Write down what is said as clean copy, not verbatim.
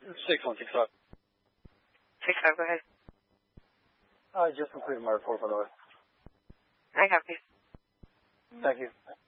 6165. 65, go ahead. I just completed my report, by the way. I copy. Thank you.